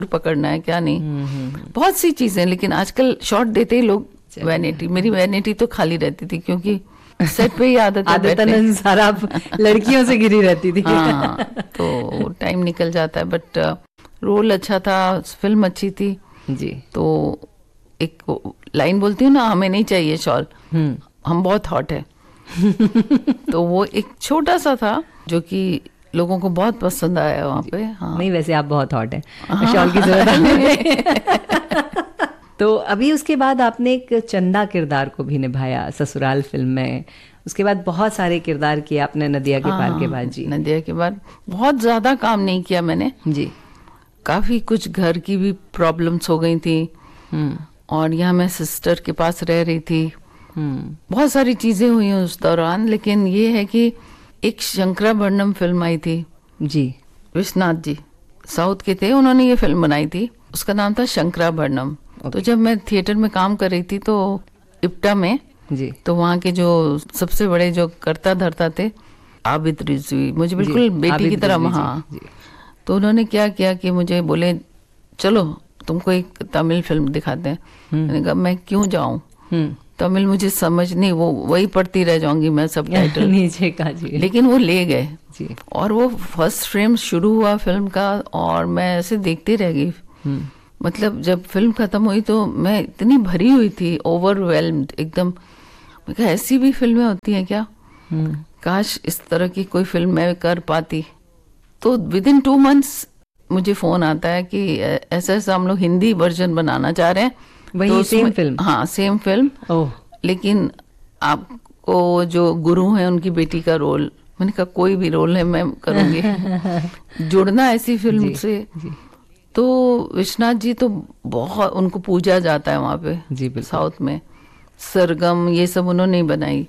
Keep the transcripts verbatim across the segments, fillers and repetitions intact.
पकड़ना है क्या नहीं, बहुत सी चीजें। लेकिन आजकल शॉट देते ही लोग वैनिटी, मेरी वैनिटी तो खाली रहती थी क्योंकि सेट पे ही आदत आदतन अनुसार आप लड़कियों से घिरी रहती थी। हाँ, तो टाइम निकल जाता है, बट रोल अच्छा था, फिल्म अच्छी थी जी। तो एक लाइन बोलती हूँ ना, हमें नहीं चाहिए शॉल, हम बहुत हॉट है। तो वो एक छोटा सा था जो कि लोगों को बहुत पसंद आया वहाँ पे। हाँ। नहीं, वैसे आप बहुत हॉट है, हाँ। शॉल की जरूरत नहीं। तो अभी उसके बाद आपने एक चंदा किरदार को भी निभाया ससुराल फिल्म में, उसके बाद बहुत सारे किरदार किए आपने नदिया के पार के बाद। जी, नदिया के बाद बहुत ज्यादा काम नहीं किया मैंने जी, काफी कुछ घर की भी प्रॉब्लम्स हो गई थी और यहाँ मैं सिस्टर के पास रह रही थी, बहुत सारी चीजें हुई उस दौरान। लेकिन ये है कि एक शंकराभरणम फिल्म आई थी जी, विश्वनाथ जी साउथ के थे, उन्होंने ये फिल्म बनाई थी, उसका नाम था शंकराभरणम। तो जब मैं थिएटर में काम कर रही थी तो इप्टा में जी, तो वहाँ के जो सबसे बड़े जो कर्ता धर्ता थे आबिद रिजवी, मुझे बिल्कुल बेटी की तरह, हाँ, तो उन्होंने क्या किया कि मुझे बोले चलो तुमको एक तमिल फिल्म दिखाते हैं। मैंने कहा मैं क्यों जाऊं, तमिल मुझे समझ नहीं, वो वही पढ़ती रह जाऊंगी मैं सब टाइटल नीचे का जी। लेकिन वो ले गए जी, और वो फर्स्ट फ्रेम शुरू हुआ फिल्म का और मैं ऐसे देखती रह गई। मतलब जब फिल्म खत्म हुई तो मैं इतनी भरी हुई थी, ओवरवेल्म्ड एकदम। मैं कहा ऐसी भी फिल्में होती हैं क्या, काश इस तरह की कोई फिल्म मैं कर पाती। तो विद इन टू मंथ्स मुझे फोन आता है कि ऐसा ऐसा हम लोग हिंदी वर्जन बनाना चाह रहे हैं। वही तो सेम फिल्म? हाँ, सेम फिल्म। ओह, लेकिन आपको जो गुरु हैं उनकी बेटी का रोल। मैंने कहा कोई भी रोल है मैं करूंगी। जुड़ना ऐसी फिल्म जी, से जी। तो विश्वनाथ जी तो बहुत उनको पूजा जाता है वहाँ पे जी, साउथ में। सरगम ये सब उन्होंने ही बनाई।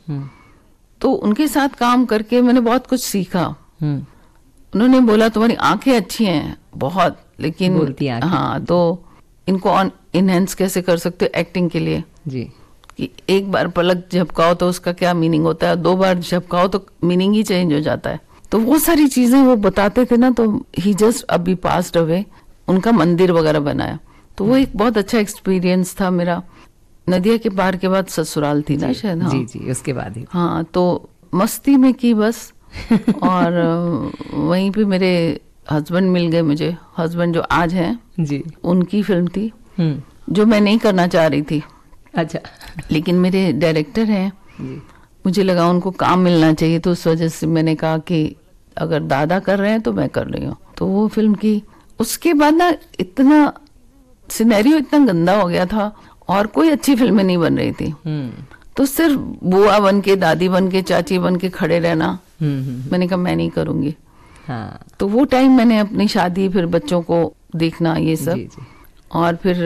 तो उनके साथ काम करके मैंने बहुत कुछ सीखा। उन्होंने बोला तुम्हारी आंखें अच्छी हैं बहुत, लेकिन बोलती आंखें। हाँ, तो इनको ऑन इनहेंस कैसे कर सकते हो एक्टिंग के लिए जी, कि एक बार पलक झपकाओ तो उसका क्या मीनिंग होता है, दो बार झपकाओ तो मीनिंग ही चेंज हो जाता है। तो वो सारी चीजें वो बताते थे ना, तो ही जस्ट अभी पास्ड अवे, उनका मंदिर वगैरह बनाया। तो वो एक बहुत अच्छा एक्सपीरियंस था मेरा। नदिया के पार के बाद ससुराल थी ना शायद। हाँ जी जी, उसके बाद ही। हाँ, तो मस्ती में की बस। और वहीं पे मेरे हस्बैंड मिल गए मुझे, हस्बैंड जो आज हैं जी, उनकी फिल्म थी जो मैं नहीं करना चाह रही थी। अच्छा, लेकिन मेरे डायरेक्टर हैं जी, मुझे लगा उनको काम मिलना चाहिए, तो उस वजह से मैंने कहा कि अगर दादा कर रहे हैं तो मैं कर रही हूँ। तो वो फिल्म की। उसके बाद ना इतना सिनेरियो इतना गंदा हो गया था और कोई अच्छी फिल्में नहीं बन रही थी। तो सिर्फ बुआ बन के, दादी बन के, चाची बन के खड़े रहना, मैंने कहा मैं नहीं करूंगी। हाँ, तो वो टाइम मैंने अपनी शादी, फिर बच्चों को देखना, ये सब। जी, जी। और फिर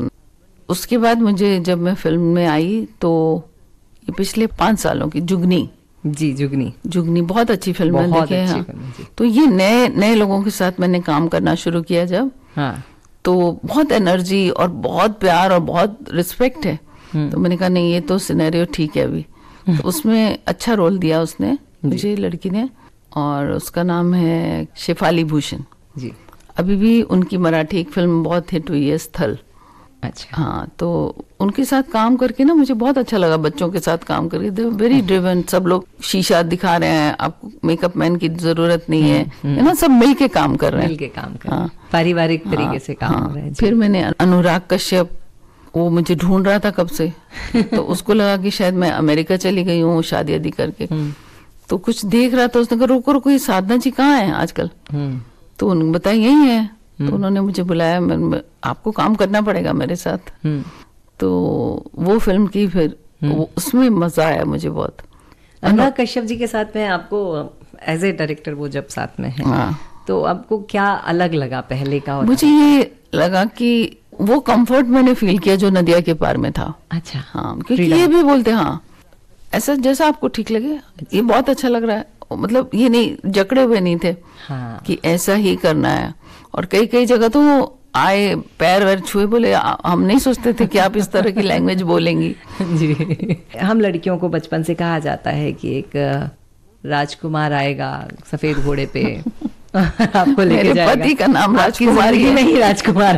उसके बाद मुझे जब मैं फिल्म में आई तो ये पिछले पांच सालों की जुगनी, जी, जुगनी जुगनी बहुत अच्छी फिल्म है, बहुत देखे अच्छी हाँ। फिल्म है, जी। तो ये नए नए लोगों के साथ मैंने काम करना शुरू किया जब, हाँ, तो बहुत एनर्जी और बहुत प्यार और बहुत रिस्पेक्ट है। तो मैंने कहा नहीं, ये तो सिनेरियो ठीक है अभी। तो उसमें अच्छा रोल दिया उसने मुझे, लड़की ने, और उसका नाम है शेफाली भूषण जी। अभी भी उनकी मराठी एक फिल्म बहुत हिट हुई है, स्थल। अच्छा, हाँ, तो उनके साथ काम करके ना मुझे बहुत अच्छा लगा। बच्चों के साथ काम करके, दे वेरी ड्रिवन। सब लोग शीशा दिखा रहे हैं, आपको मेकअप मैन की जरूरत नहीं है, है ना, सब मिल के काम कर रहे हैं, मिल के काम कर रहे हैं, पारिवारिक तरीके से काम हो रहा है। फिर मैंने अनुराग कश्यप, वो मुझे ढूंढ रहा था कब से। तो उसको लगा कि शायद मैं अमेरिका चली गई हूँ शादी आदि करके, तो कुछ देख रहा था। उसने कहा रोको रोको, ये साधना जी कहाँ है आजकल? तो उन्होंने बताया यही है। तो उन्होंने मुझे बुलाया, मैं, आपको काम करना पड़ेगा मेरे साथ। तो वो फिल्म की, फिर वो, उसमें मजा आया मुझे बहुत। अनुराग कश्यप जी के साथ में आपको एज ए डायरेक्टर वो जब साथ में है, हाँ, तो आपको क्या अलग लगा पहले का? मुझे ये लगा कि वो कंफर्ट मैंने फील किया जो नदिया के पार में था। अच्छा, हाँ, क्योंकि ये भी बोलते हाँ ऐसा जैसा आपको ठीक लगे, ये बहुत अच्छा लग रहा है, मतलब ये नहीं जकड़े हुए नहीं थे हाँ, कि ऐसा ही करना है। और कई कई जगह तो वो आए, पैर वैर छुए, बोले हम नहीं सोचते थे कि आप इस तरह की लैंग्वेज बोलेंगी। जी। हम लड़कियों को बचपन से कहा जाता है कि एक राजकुमार आएगा सफेद घोड़े पे आपको लेके मेरे जाएगा। पति का नाम आपकी राजकुमार ही जिंदगी है। में ही राजकुमार